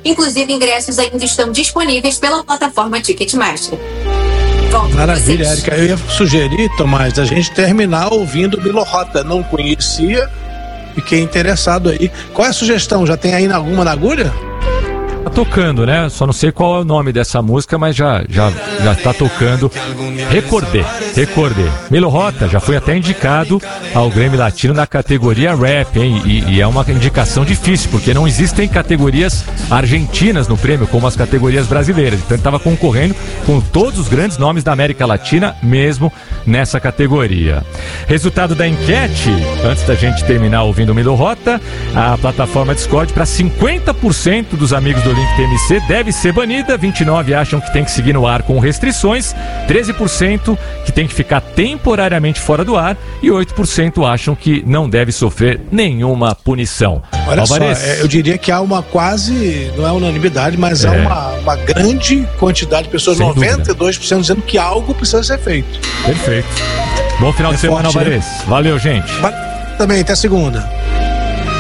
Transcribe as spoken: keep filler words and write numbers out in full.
Inclusive, ingressos ainda estão disponíveis pela plataforma Ticketmaster. Maravilha, Érica. Eu ia sugerir, Tomás, a gente terminar ouvindo Milo Rota. Não conhecia, fiquei interessado aí. Qual é a sugestão? Já tem aí alguma na agulha? Tá tocando, né? Só não sei qual é o nome dessa música, mas já, já, já tá tocando. Recordei, recordei. Milo Rota já foi até indicado ao Grammy Latino na categoria Rap, hein? E, e é uma indicação difícil, porque não existem categorias argentinas no prêmio, como as categorias brasileiras. Então ele estava concorrendo com todos os grandes nomes da América Latina, mesmo nessa categoria. Resultado da enquete, antes da gente terminar ouvindo o Milo Rota, a plataforma Discord, para cinquenta por cento dos amigos do Link T M C deve ser banida, vinte e nove por cento acham que tem que seguir no ar com restrições, treze por cento que tem que ficar temporariamente fora do ar e oito por cento acham que não deve sofrer nenhuma punição. Olha Alvarez. só, eu diria que há uma quase, não é unanimidade, mas é. há uma, uma grande quantidade de pessoas, Sem noventa e dois por cento dizendo que algo precisa ser feito. Perfeito. Bom final é de semana, forte, Alvarez. né? Valeu, gente. Também, até segunda.